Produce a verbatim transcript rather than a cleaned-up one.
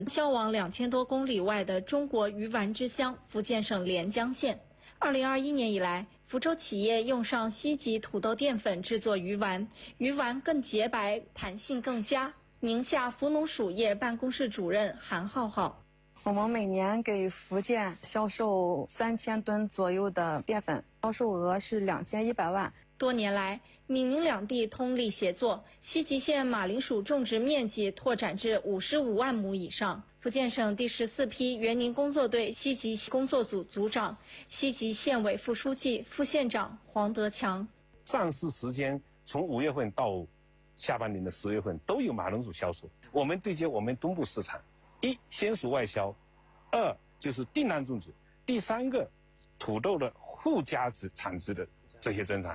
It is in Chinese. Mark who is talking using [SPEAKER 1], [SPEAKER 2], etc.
[SPEAKER 1] 销往两千多公里外的中国鱼丸之乡福建省连江县。二零二一年以来，福州企业用上西级土豆淀粉制作鱼丸，鱼丸更洁白，弹性更佳。宁夏福农属业办公室主任韩浩浩。
[SPEAKER 2] 我们每年给福建销售三千吨左右的淀粉，销售额是两千一百万。
[SPEAKER 1] 多年来，闽宁两地通力协作，西吉县马铃薯种植面积拓展至五十五万亩以上。福建省第十四批援宁工作队西吉工作组组长、西吉县委副书记、副县长黄德强。
[SPEAKER 3] 上市时间从五月份到下半年的十月份都有马铃薯销售。我们对接我们东部市场，一鲜熟外销，二就是定量种植，第三个土豆的附加值产值的这些增长。